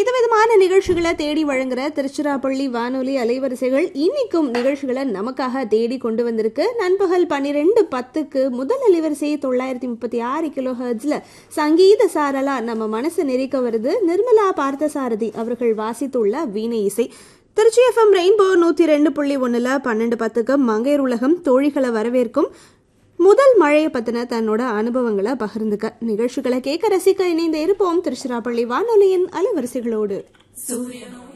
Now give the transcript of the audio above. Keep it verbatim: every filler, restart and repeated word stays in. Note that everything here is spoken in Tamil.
விதவிதமான நிகழ்ச்சிகளை தேடி வழங்குற திருச்சிராப்பள்ளி வானொலி அலைவரிசைகள் இன்னைக்கும் நிகழ்ச்சிகளை நமக்காக தேடி கொண்டு வந்திருக்கு. நண்பகல் பன்னிரெண்டு பத்துக்கு முதல் அலைவரிசை தொள்ளாயிரத்தி முப்பத்தி ஆறு கிலோ ஹெர்ட்ஸ்ல சங்கீத சாரலா நம்ம மனசை நெறிக்க வருது. நிர்மலா பார்த்தசாரதி அவர்கள் வாசித்துள்ள வீணை இசை. திருச்சி எஃப்எம் ரெயின்போ நூத்தி ரெண்டு புள்ளி ஒண்ணுல பன்னெண்டு பத்துக்கு மங்கையர் உலகம் தோழிகளை வரவேற்கும். முதல் மழையை பத்தின தன்னோட அனுபவங்களை பகிர்ந்துக்க நிகழ்ச்சிகளை கேட்க ரசிக்க இணைந்து இருப்போம் திருச்சிராப்பள்ளி வானொலியின் அலைவரிசைகளோடு.